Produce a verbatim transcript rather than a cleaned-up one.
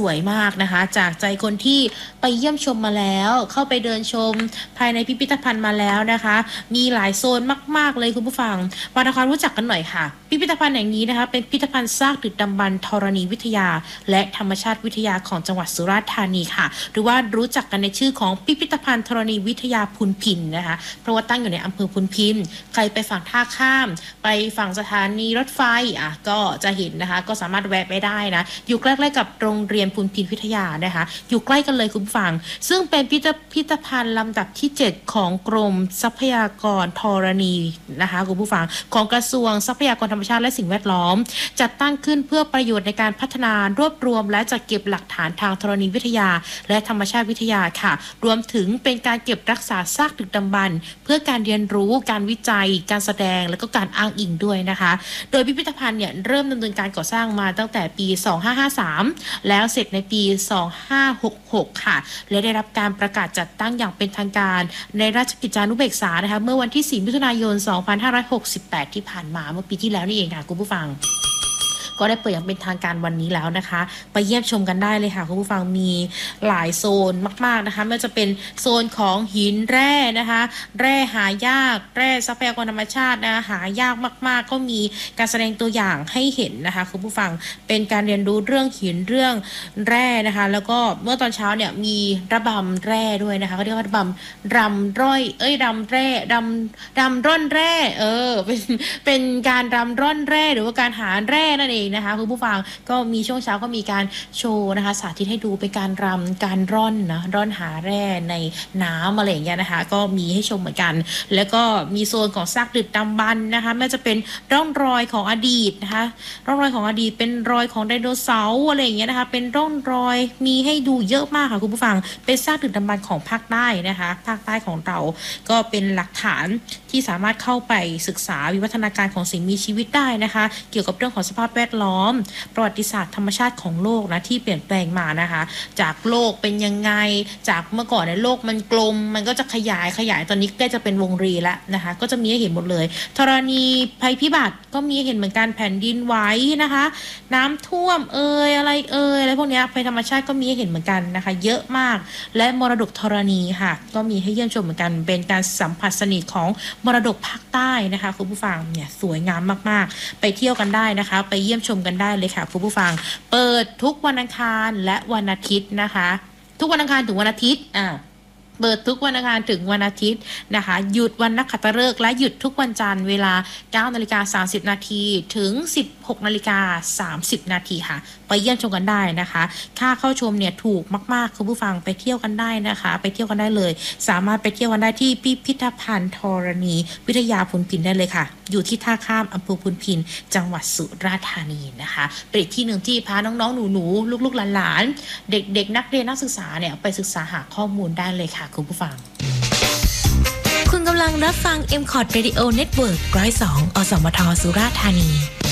วยมากนะคะจากใจคนที่ไปเยี่ยมชมมาแล้วเข้าไปเดินชมภายในพิพิธภัณฑ์มาแล้วนะคะมีหลายโซนมากๆเลยคุณผู้ฟังมาทำความรู้จักกันหน่อยค่ะพิพิธภัณฑ์แห่งนี้นะคะเป็นพิพิธภัณฑ์ซากดึกดำบรรพ์ธรณีวิทยาและธรรมชาติวิทยาของจังหวัดสุราษฎร์ธานีค่ะหรือว่ารู้จักกันในชื่อของพิพิธภัณฑ์ธรณีวิทยาพุนพินนะคะเพราะว่าตั้งอยู่ในอำเภอพุนพินใครไปฝั่งท่าข้ามไปฝั่งสถานีรถไฟอ่ะก็จะเห็นนะคะก็สามารถแวะไปได้นะอยู่ใกล้ๆกับโรงเรียนพุนพินวิทยานะคะอยู่ใกล้กันเลยคุณผู้ฟังซึ่งเป็นพิพิธภัณฑ์ลำดับที่เจ็ดของกรมทรัพยากรธรณีนะคะคุณผู้ฟังของกระทรวงทรัพยากรธรรมชาติและสิ่งแวดล้อมจัดตั้งขึ้นเพื่อประโยชน์ในการพัฒนารวบรวมและจัดเก็บหลักฐานทางธรณีวิทยาและธรรมชาติวิทยาค่ะรวมถึงเป็นการเก็บรักษาซากดึกดำบรรพ์เพื่อการเรียนรู้การวิจัยการแสดงและก็การอ้างอิงด้วยนะคะโดยพิพิธภัณฑ์เนี่ยเริ่มดำเนินการก่อสร้างมาตั้งแต่ปีสองพันห้าร้อยห้าสิบสามแล้วเสร็จในปีสองพันห้าร้อยหกสิบหกค่ะและได้รับการประกาศจัดตั้งอย่างเป็นทางการในราชกิจจานุเบกษานะคะเมื่อวันที่สี่มิถุนายนสองพันห้าร้อยหกสิบแปดที่ผ่านมาเมื่อปีที่แล้วนี่เองค่ะคุณผู้ฟังก็ได้เปิดอย่างเป็นทางการวันนี้แล้วนะคะไปเยี่ยมชมกันได้เลยค่ะคุณผู้ฟังมีหลายโซนมากๆนะคะไม่ว่าจะเป็นโซนของหินแร่นะคะแร่หายากแร่ทรัพยากรธรรมชาตินะคะหายากมากๆก็มีการแสดงตัวอย่างให้เห็นนะคะคุณผู้ฟังเป็นการเรียนรู้เรื่องหินเรื่องแร่นะคะแล้วก็เมื่อตอนเช้าเนี่ยมีระบำแร่ด้วยนะคะเขาเรียกว่าระบำรำร้อยเอ้ยรำแร่รำรำร่อนแร่เออเป็นเป็นการรำร่อนแร่หรือว่าการหาแร่นั่นเองนะคะคุณผู้ฟังก็มีช่วงเช้าก็มีการโชว์นะคะสาธิตให้ดูเป็นการรำการร่อนนะร่อนหาแร่ในน้ำอะไรอย่างเงี้ยนะคะก็มีให้ชมเหมือนกันแล้วก็มีโซนของซากดึกดำบรรพ์นะคะไม่ว่าจะเป็นร่องรอยของอดีตนะคะร่องรอยของอดีตเป็นรอยของไดโนเสาร์อะไรอย่างเงี้ยนะคะเป็นร่องรอยมีให้ดูเยอะมากค่ะคุณผู้ฟังเป็นซากดึกดำบรรพ์ของภาคใต้นะคะภาคใต้ของเราก็เป็นหลักฐานที่สามารถเข้าไปศึกษาวิวัฒนาการของสิ่งมีชีวิตได้นะคะเกี่ยวกับเรื่องของสภาพแวดล้อมประวัติศาสตร์ธรรมชาติของโลกนะที่เปลี่ยนแปลงมานะคะจากโลกเป็นยังไงจากเมื่อก่อนในโลกมันกลมมันก็จะขยายขยายตอนนี้ใกล้จะเป็นวงรีแล้วนะคะก็จะมีให้เห็นหมดเลยธรณีภัยพิบัติก็มีให้เห็นเหมือนกันแผ่นดินไหวนะคะน้ำท่วมเอ่ยอะไรเอ่ยอะไรพวกนี้ภัยธรรมชาติก็มีให้เห็นเหมือนกันนะคะเยอะมากและมรดกธรณีค่ะก็มีให้เยี่ยมชมเหมือนกันเป็นการสัมผัสสนิทของมรดกภาคใต้นะคะคุณผู้ฟังเนี่ยสวยงามมากๆไปเที่ยวกันได้นะคะไปเยี่ยมชมกันได้เลยค่ะคุณผู้ฟังเปิดทุกวันอังคารและวันอาทิตย์นะคะทุกวันอังคารถึงวันอาทิตย์อ่าเปิดทุกวันอังคารถึงวันอาทิตย์นะคะหยุดวันนักขัตฤกษ์และหยุดทุกวันจันทร์เวลา เก้านาฬิกาสามสิบนาทีถึง สิบหกนาฬิกาสามสิบนาทีค่ะไปเยี่ยมชมกันได้นะคะค่าเข้าชมเนี่ยถูกมากๆคุณผู้ฟังไปเที่ยวกันได้นะคะไปเที่ยวกันได้เลยสามารถไปเที่ยวกันได้ที่พิพิธภัณฑ์ธรณีวิทยาพุนพินได้เลยค่ะอยู่ที่ท่าข้ามอำเภอพุนพินจังหวัดสุราษฎร์ธานีนะคะเป็นอีกที่หนึ่งที่พาน้องๆหนูๆลูกๆหลานๆเด็กๆนักเรียนนักศึกษาเนี่ยไปศึกษาหาข้อมูลได้เลยค่ะคุณผู้ฟังคุณกำลังรับฟัง เอ็ม คอร์ด Radio Network หนึ่งศูนย์สอง อสมท สุราษฎร์ธานี